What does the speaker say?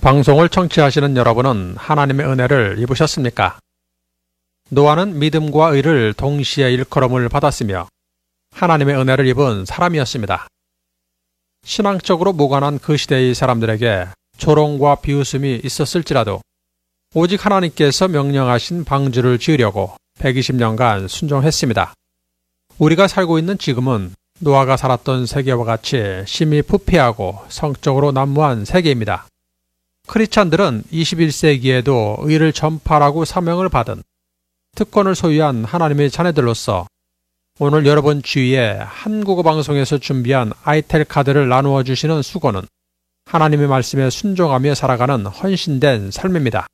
방송을 청취하시는 여러분은 하나님의 은혜를 입으셨습니까? 노아는 믿음과 의를 동시에 일컬음을 받았으며 하나님의 은혜를 입은 사람이었습니다. 신앙적으로 무관한 그 시대의 사람들에게 조롱과 비웃음이 있었을지라도 오직 하나님께서 명령하신 방주를 지으려고 120년간 순종했습니다. 우리가 살고 있는 지금은 노아가 살았던 세계와 같이 심히 부패하고 성적으로 난무한 세계입니다. 크리스찬들은 21세기에도 의를 전파하라고 사명을 받은 특권을 소유한 하나님의 자녀들로서 오늘 여러분 주위에 한국어 방송에서 준비한 아이텔 카드를 나누어 주시는 수고는 하나님의 말씀에 순종하며 살아가는 헌신된 삶입니다.